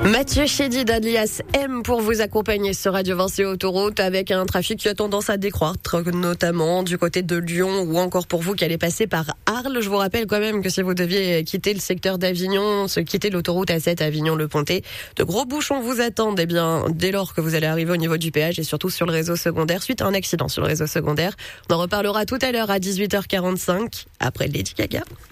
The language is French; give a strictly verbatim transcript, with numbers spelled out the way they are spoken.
Mathieu Chédid alias M pour vous accompagner sur Radio Vinci Autoroute avec un trafic qui a tendance à décroître, notamment du côté de Lyon ou encore pour vous qui allez passer par Arles. Je vous rappelle quand même que si vous deviez quitter le secteur d'Avignon, se quitter l'autoroute A sept Avignon-le-Pontet, de gros bouchons vous attendent eh bien, dès lors que vous allez arriver au niveau du péage et surtout sur le réseau secondaire suite à un accident sur le réseau secondaire. On en reparlera tout à l'heure à dix-huit heures quarante-cinq après Lady Gaga.